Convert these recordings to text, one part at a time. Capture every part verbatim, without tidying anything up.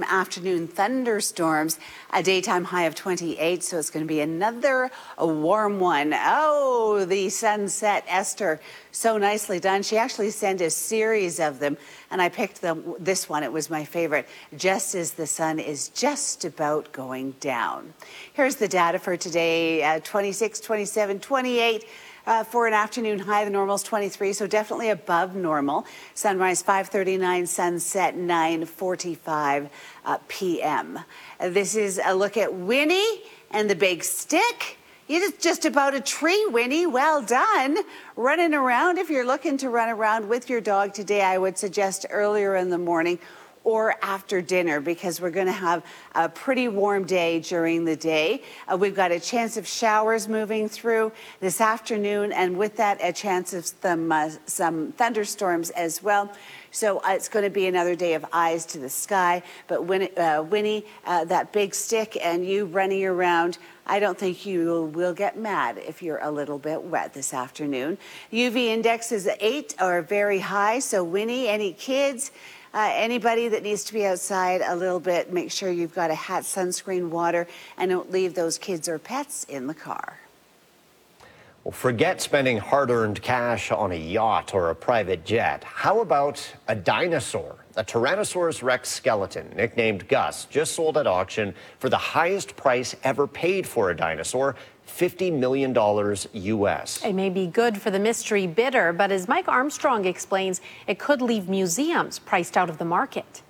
afternoon thunderstorms, a daytime high of twenty-eight, so it's going to be another a warm one. Oh, the sunset, Esther, so nicely done. She actually sent a series of them, and I picked the, this one. It was my favorite, just as the sun is just about going down. Here's the data for today, uh, twenty-six, twenty-seven, twenty-eight. Uh, for an afternoon high, the normal's twenty-three, so definitely above normal. Sunrise five thirty-nine, sunset nine forty-five uh, p m This is a look at Winnie and the big stick. It's just about a tree, Winnie. Well done. Running around. If you're looking to run around with your dog today, I would suggest earlier in the morning or after dinner, because we're going to have a pretty warm day during the day. Uh, we've got a chance of showers moving through this afternoon, and with that, a chance of some, uh, some thunderstorms as well. So uh, it's going to be another day of eyes to the sky. But when, uh, Winnie, uh, that big stick and you running around, I don't think you will get mad if you're a little bit wet this afternoon. U V index is eight or very high. So Winnie, any kids, Uh, anybody that needs to be outside a little bit, make sure you've got a hat, sunscreen, water, and don't leave those kids or pets in the car. Well, forget spending hard-earned cash on a yacht or a private jet. How about a dinosaur? A Tyrannosaurus Rex skeleton, nicknamed Gus, just sold at auction for the highest price ever paid for a dinosaur, fifty million dollars U S. It may be good for the mystery bidder, but as Mike Armstrong explains, it could leave museums priced out of the market.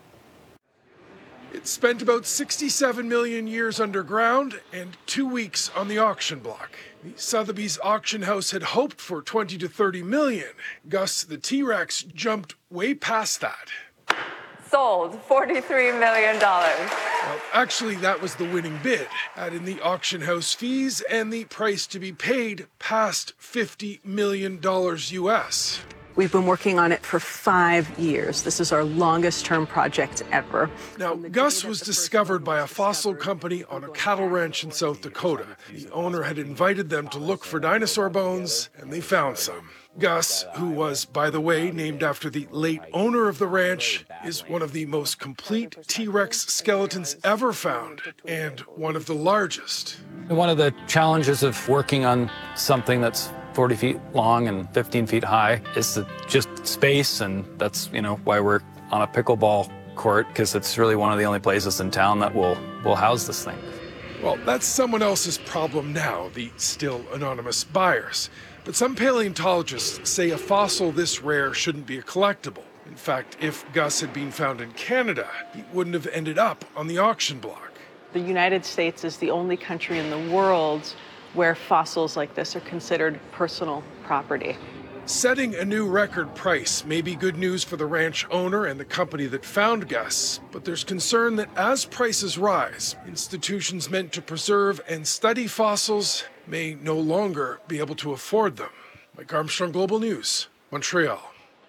It spent about sixty-seven million years underground and two weeks on the auction block. The Sotheby's auction house had hoped for twenty to thirty million. Gus the T-Rex jumped way past that. Sold, forty-three million dollars. Well, actually, that was the winning bid. Add in the auction house fees and the price to be paid past fifty million dollars U S. We've been working on it for five years. This is our longest-term project ever. Now, Gus was discovered by a fossil company on a cattle ranch in South Dakota. The owner had invited them to look for dinosaur bones, and they found some. Gus, who was, by the way, named after the late owner of the ranch, is one of the most complete T-Rex skeletons ever found, and one of the largest. One of the challenges of working on something that's forty feet long and fifteen feet high is the, just space, and that's, you know, why we're on a pickleball court, because it's really one of the only places in town that will, will house this thing. Well, that's someone else's problem now, the still anonymous buyers. But some paleontologists say a fossil this rare shouldn't be a collectible. In fact, if Gus had been found in Canada, he wouldn't have ended up on the auction block. The United States is the only country in the world where fossils like this are considered personal property. Setting a new record price may be good news for the ranch owner and the company that found Gus, but there's concern that as prices rise, institutions meant to preserve and study fossils may no longer be able to afford them. Mike Armstrong, Global News, Montreal.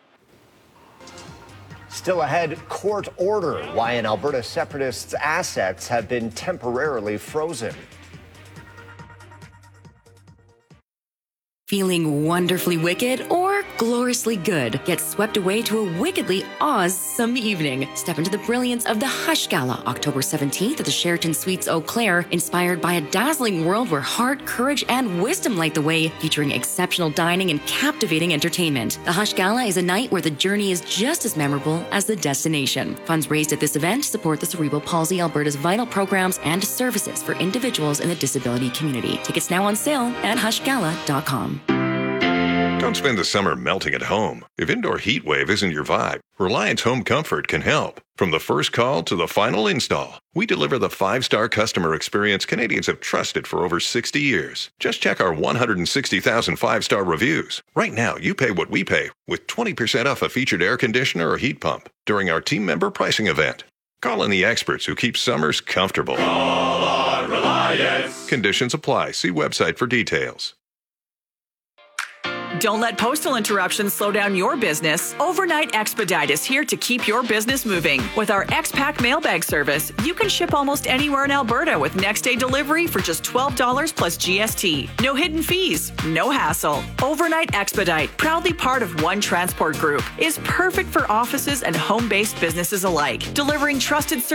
Still ahead, court order why an Alberta separatist's assets have been temporarily frozen. Feeling wonderfully wicked or gloriously good? Get swept away to a wickedly awesome evening. Step into the brilliance of the Hush Gala, October seventeenth at the Sheraton Suites Eau Claire, inspired by a dazzling world where heart, courage, and wisdom light the way, featuring exceptional dining and captivating entertainment. The Hush Gala is a night where the journey is just as memorable as the destination. Funds raised at this event support the Cerebral Palsy Alberta's vital programs and services for individuals in the disability community. Tickets now on sale at hush gala dot com. Don't spend the summer melting at home. If indoor heat wave isn't your vibe, Reliance Home Comfort can help. From the first call to the final install, we deliver the five-star customer experience Canadians have trusted for over sixty years. Just check our one hundred sixty thousand five-star reviews. Right now, you pay what we pay with twenty percent off a featured air conditioner or heat pump during our team member pricing event. Call in the experts who keep summers comfortable. Call on Reliance. Conditions apply. See website for details. Don't let postal interruptions slow down your business. Overnight Expedite is here to keep your business moving. With our X-Pack mailbag service, you can ship almost anywhere in Alberta with next-day delivery for just twelve dollars plus G S T. No hidden fees, no hassle. Overnight Expedite, proudly part of One Transport Group, is perfect for offices and home-based businesses alike, delivering trusted service